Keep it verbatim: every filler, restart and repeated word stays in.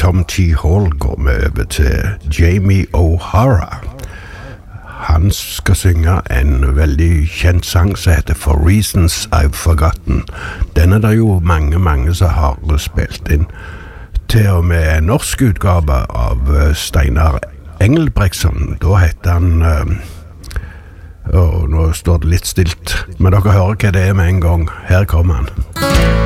Tom T. Hall går vi over til Jamie O'Hara. Han skal synge en veldig kjent sang som heter For Reasons I've Forgotten. Den er det jo mange, mange som har spilt inn. Til og med en norsk utgave av Steinar Engelbrektsson. Da heter han... Uh, og nå står det litt stilt, men dere hører hva det er med en gang. Her kommer han.